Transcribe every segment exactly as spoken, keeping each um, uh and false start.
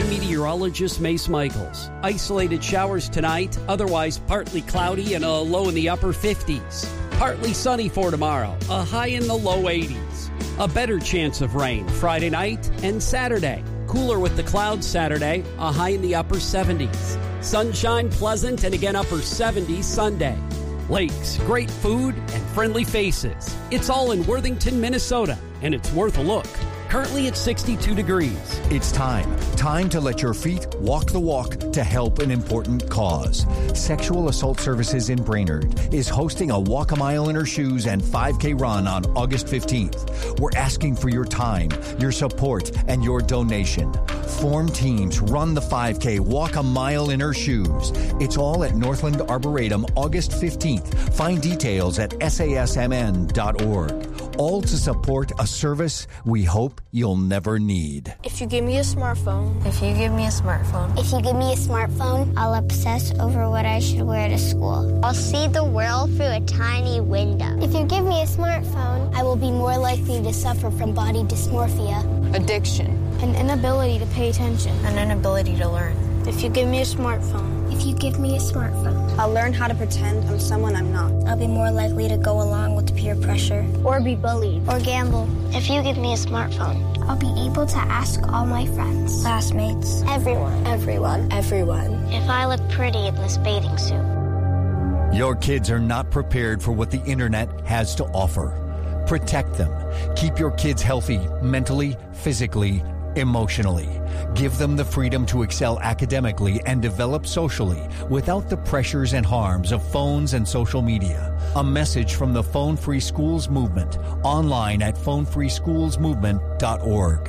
I'm meteorologist Mace Michaels. Isolated showers tonight, otherwise partly cloudy and a low in the upper fifties. Partly sunny for tomorrow, a high in the low eighties. A better chance of rain Friday night and Saturday. Cooler with the clouds Saturday, a high in the upper seventies. Sunshine, pleasant, and again upper seventies Sunday. Lakes, great food, and friendly faces. It's all in Worthington, Minnesota, and it's worth a look. Currently at sixty-two degrees. It's time. Time to let your feet walk the walk to help an important cause. Sexual Assault Services in Brainerd is hosting a Walk a Mile in Her Shoes and five K run on August fifteenth. We're asking for your time, your support, and your donation. Form teams, run the five K, walk a mile in her shoes. It's all at Northland Arboretum, August fifteenth. Find details at S A S M N dot org. All to support a service we hope you'll never need. If you give me a smartphone. If you give me a smartphone. If you give me a smartphone, I'll obsess over what I should wear to school. I'll see the world through a tiny window. If you give me a smartphone, I will be more likely to suffer from body dysmorphia, Addiction. an inability to pay attention, An inability to learn. If you give me a smartphone. If you give me a smartphone, I'll learn how to pretend I'm someone I'm not. I'll be more likely to go along with peer pressure, Or be bullied. or gamble. If you give me a smartphone. I'll be able to ask all my friends, classmates, Everyone. Everyone. Everyone. If I look pretty in this bathing suit. Your kids are not prepared for what the internet has to offer. Protect them. Keep your kids healthy mentally, physically, emotionally. Give them the freedom to excel academically and develop socially without the pressures and harms of phones and social media. A message from the Phone Free Schools Movement, online at phone free schools movement dot org.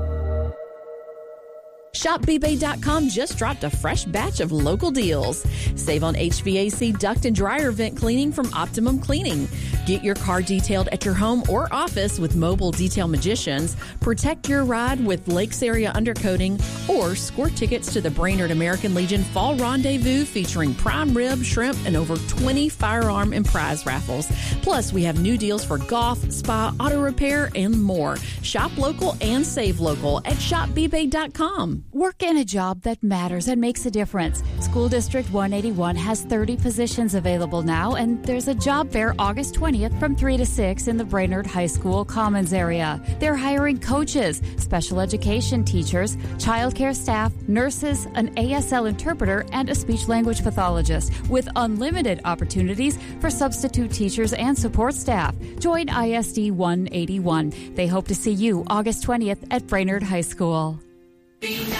Shop B Bay dot com just dropped a fresh batch of local deals. Save on H V A C duct and dryer vent cleaning from Optimum Cleaning. Get your car detailed at your home or office with mobile detail magicians. Protect your ride with Lakes Area undercoating, or score tickets to the Brainerd American Legion Fall Rendezvous featuring prime rib, shrimp, and over twenty firearm and prize raffles. Plus, we have new deals for golf, spa, auto repair, and more. Shop local and save local at shop B Bay dot com. Work in a job that matters and makes a difference. School District one eighty-one has thirty positions available now, and there's a job fair August twentieth from three to six in the Brainerd High School Commons area. They're hiring coaches, special education teachers, childcare staff, nurses, an A S L interpreter, and a speech-language pathologist, with unlimited opportunities for substitute teachers and support staff. Join I S D one eighty-one. They hope to see you August twentieth at Brainerd High School.